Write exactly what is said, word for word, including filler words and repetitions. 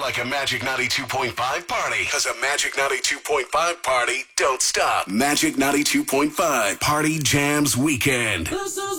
like a Magic ninety-two point five party. Because a Magic ninety-two point five party don't stop. Magic ninety-two point five Party Jams Weekend. This is